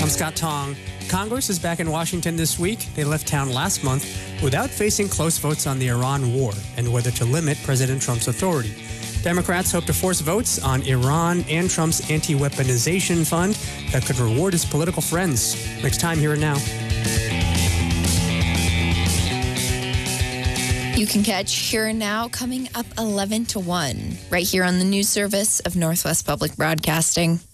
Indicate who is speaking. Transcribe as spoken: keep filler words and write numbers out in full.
Speaker 1: I'm Scott Tong. Congress is back in Washington this week. They left town last month without facing close votes on the Iran war and whether to limit President Trump's authority. Democrats hope to force votes on Iran and Trump's anti-weaponization fund that could reward his political friends. Next time, Here and Now.
Speaker 2: You can catch Here and Now coming up eleven to one right here on the news service of Northwest Public Broadcasting.